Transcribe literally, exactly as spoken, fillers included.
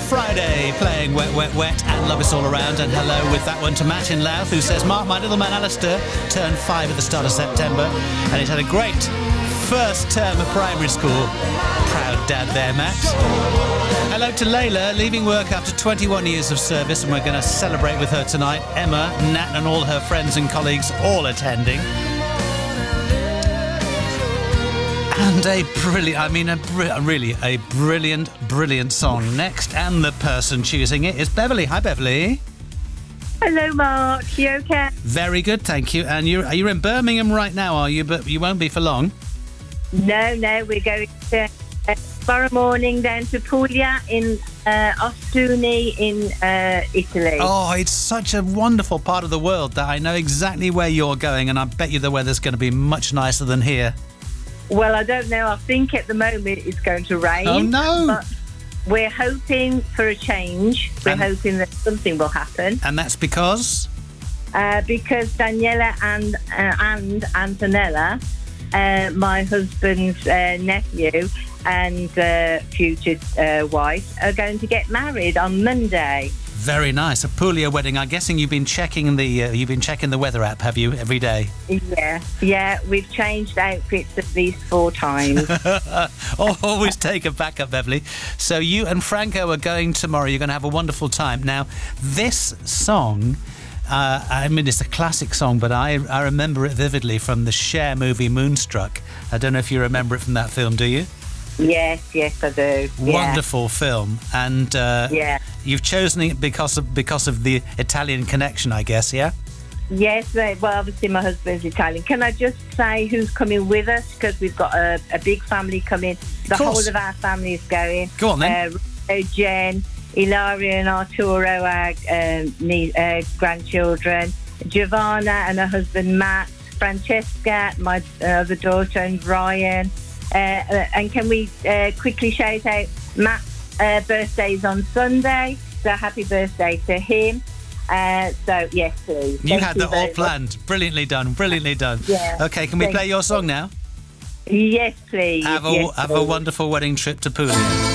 Friday, playing Wet, Wet, Wet and Love Is All Around. And hello with that one to Matt in Louth, who says, Mark, my little man Alistair turned five at the start of September, and he's had a great first term of primary school. Proud dad there, Matt. Hello to Layla, leaving work after twenty-one years of service, and we're going to celebrate with her tonight. Emma, Nat and all her friends and colleagues all attending. And a brilliant, I mean, a br- really a brilliant, brilliant song. Next, and the person choosing it is Beverly. Hi, Beverly. Hello, Mark. You okay? Very good, thank you. And you're, you're in Birmingham right now, are you? But you won't be for long. No, no, we're going to uh, tomorrow morning down to Puglia in uh, Ostuni in uh, Italy. Oh, it's such a wonderful part of the world that I know exactly where you're going, and I bet you the weather's going to be much nicer than here. Well, I don't know. I think at the moment it's going to rain. Oh, no. But we're hoping for a change. We're And- hoping that something will happen. And that's because? Uh, because Daniela and, uh, and Antonella, uh, my husband's uh, nephew and uh, future uh, wife, are going to get married on Monday. Very nice. A Puglia wedding. I'm guessing you've been checking the uh, you've been checking the weather app, have you, every day? Yeah, yeah. We've changed outfits at least four times. Always take a backup, Beverly. So you and Franco are going tomorrow. You're going to have a wonderful time. Now, this song, uh, I mean, it's a classic song, but I, I remember it vividly from the Cher movie Moonstruck. I don't know if you remember it from that film, do you? Yes, yes, I do. Yeah. Wonderful film. And uh, Yeah. you've chosen it because of, because of the Italian connection, I guess, yeah? Yes, uh, well, obviously my husband's Italian. Can I just say who's coming with us? Because we've got a, a big family coming. The course. whole of our family is going. Go on, then. Uh, Ro, Jen, Ilaria and Arturo, our um, nie- uh, grandchildren. Giovanna and her husband Matt. Francesca, my uh, other daughter, and Brian. Uh, uh, and can we uh, quickly shout out Matt's uh, birthday is on Sunday, so happy birthday to him. Uh, so yes, please. You Thank had that all very much. planned. Brilliantly done. Brilliantly done. Yeah. Okay, can we Thank play your you. song now? Yes, please. Have a yes, have a please. wonderful wedding trip to Puglia.